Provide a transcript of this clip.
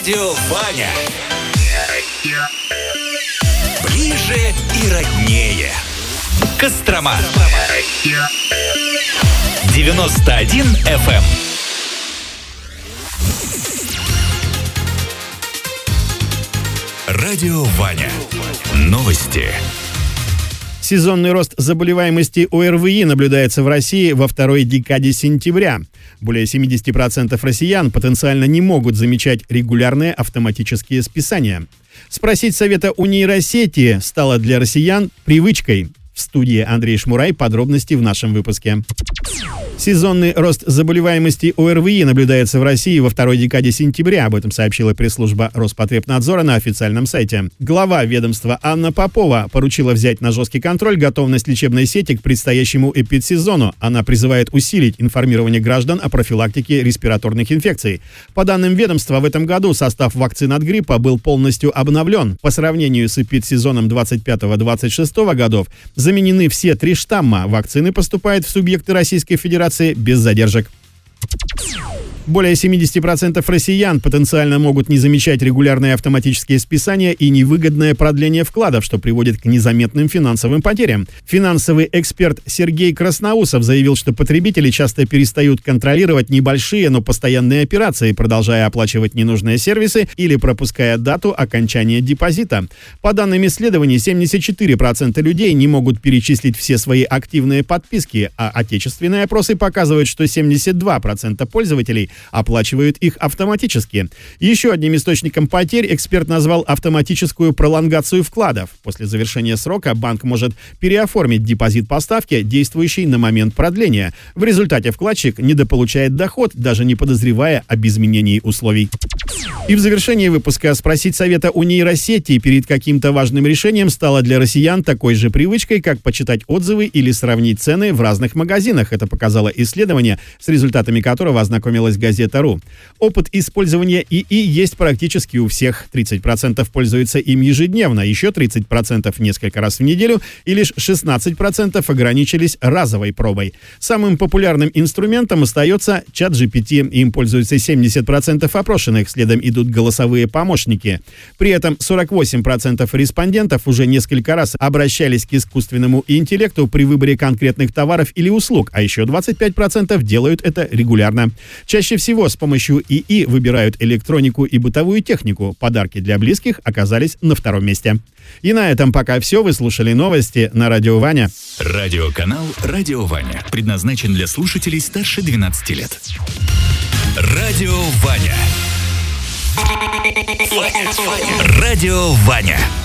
Радио Ваня. Ближе и роднее. Кострома. 91 FM. Радио Ваня. Новости. Сезонный рост заболеваемости ОРВИ наблюдается в России во второй декаде сентября. Более 70% россиян потенциально не могут замечать регулярные автоматические списания. Спросить совета у нейросети стало для россиян привычкой. В студии Андрей Шмурай. Подробности в нашем выпуске. Сезонный рост заболеваемости ОРВИ наблюдается в России во второй декаде сентября. Об этом сообщила пресс-служба Роспотребнадзора на официальном сайте. Глава ведомства Анна Попова поручила взять на жесткий контроль готовность лечебной сети к предстоящему эпидсезону. Она призывает усилить информирование граждан о профилактике респираторных инфекций. По данным ведомства, в этом году состав вакцин от гриппа был полностью обновлен. По сравнению с эпидсезоном 25-26 годов заменены все 3 штамма. Вакцины поступают в субъекты Российской Федерации без задержек. Более 70% россиян потенциально могут не замечать регулярные автоматические списания и невыгодное продление вкладов, что приводит к незаметным финансовым потерям. Финансовый эксперт Сергей Красноусов заявил, что потребители часто перестают контролировать небольшие, но постоянные операции, продолжая оплачивать ненужные сервисы или пропуская дату окончания депозита. По данным исследований, 74% людей не могут перечислить все свои активные подписки, а отечественные опросы показывают, что 72% пользователей оплачивают их автоматически. Еще одним источником потерь эксперт назвал автоматическую пролонгацию вкладов. После завершения срока банк может переоформить депозит по ставке, действующий на момент продления. В результате вкладчик недополучает доход, даже не подозревая об изменении условий. И в завершении выпуска спросить совета у нейросети перед каким-то важным решением стало для россиян такой же привычкой, как почитать отзывы или сравнить цены в разных магазинах. Это показало исследование, с результатами которого ознакомилась газета.ру. Опыт использования ИИ есть практически у всех. 30% пользуются им ежедневно, еще 30% несколько раз в неделю и лишь 16% ограничились разовой пробой. Самым популярным инструментом остается ChatGPT. Им пользуются 70% опрошенных, следом идут голосовые помощники. При этом 48% респондентов уже несколько раз обращались к искусственному интеллекту при выборе конкретных товаров или услуг, а еще 25% делают это регулярно. Чаще всего с помощью ИИ выбирают электронику и бытовую технику. Подарки для близких оказались на втором месте. И на этом пока все. Вы слушали новости на Радио Ваня. Радиоканал «Радио Ваня» предназначен для слушателей старше 12 лет. Радио Ваня. Радио Ваня.